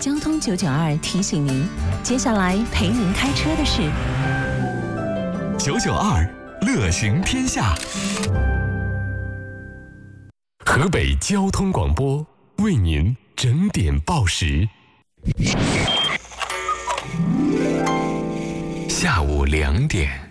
交通992提醒您，接下来陪您开车的是 992乐行天下。河北交通广播为您整点报时。下午2点。